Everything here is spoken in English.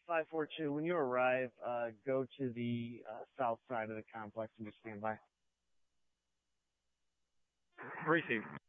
542, when you arrive, go to the south side of the complex and just stand by. Received.